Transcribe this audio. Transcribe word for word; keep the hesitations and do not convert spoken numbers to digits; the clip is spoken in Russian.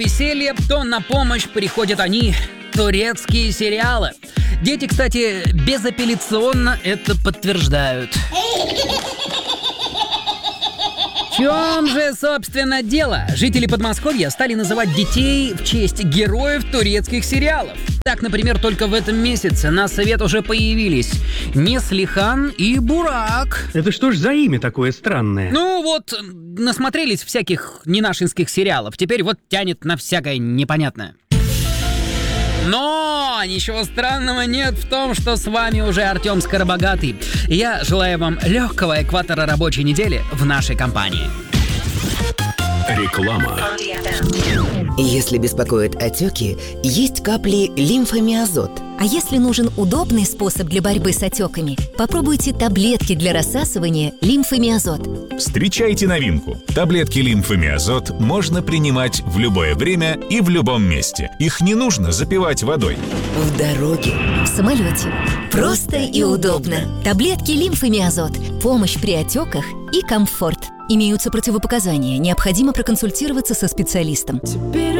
веселье, то на помощь приходят они, турецкие сериалы. Дети, кстати, безапелляционно это подтверждают. В чем же, собственно, дело? Жители Подмосковья стали называть детей в честь героев турецких сериалов. Так, например, только в этом месяце на свет уже появились Неслихан и Бурак. Это что ж за имя такое странное? Ну вот, насмотрелись всяких ненашинских сериалов, теперь вот тянет на всякое непонятное. Но ничего странного нет в том, что с вами уже Артем Скоробогатый. Я желаю вам легкого экватора рабочей недели в нашей компании. Реклама. Если беспокоят отеки, есть капли лимфомиазот. А если нужен удобный способ для борьбы с отеками, попробуйте таблетки для рассасывания лимфомиазот. Встречайте новинку. Таблетки лимфомиазот можно принимать в любое время и в любом месте. Их не нужно запивать водой. В дороге, В самолете. Просто и удобно. Таблетки лимфомиазот. Помощь при отеках и комфорт. Имеются противопоказания. Необходимо проконсультироваться со специалистом. Теперь